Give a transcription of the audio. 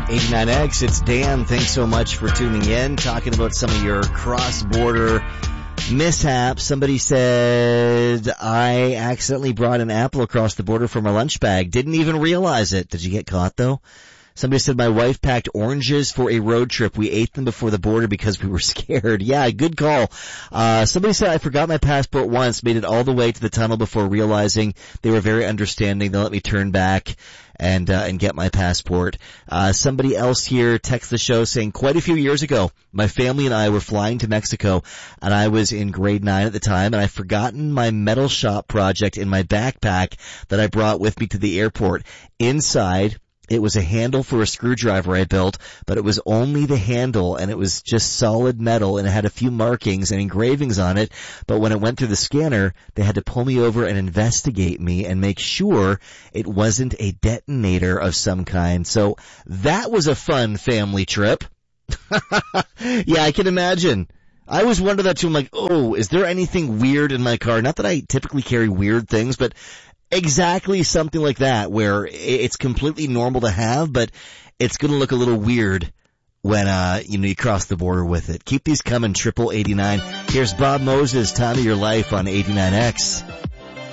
89X, it's Dan. Thanks so much for tuning in, talking about some of your cross-border mishaps. Somebody said, I accidentally brought an apple across the border from a lunch bag. Didn't even realize it. Did you get caught, though? Somebody said, my wife packed oranges for a road trip. We ate them before the border because we were scared. Yeah, good call. Somebody said, I forgot my passport once, made it all the way to the tunnel before realizing they were very understanding. They let me turn back and get my passport. Somebody else here texted the show saying, quite a few years ago, my family and I were flying to Mexico, and I was in grade 9 at the time, and I'd forgotten my metal shop project in my backpack that I brought with me to the airport. Inside, it was a handle for a screwdriver I built, but it was only the handle, and it was just solid metal, and it had a few markings and engravings on it. But when it went through the scanner, they had to pull me over and investigate me and make sure it wasn't a detonator of some kind. So that was a fun family trip. Yeah, I can imagine. I always wonder that too. I'm like, oh, is there anything weird in my car? Not that I typically carry weird things, but exactly something like that where it's completely normal to have, but it's going to look a little weird when, you cross the border with it. Keep these coming, 8889. Here's Bob Moses, Time of Your Life on 89X.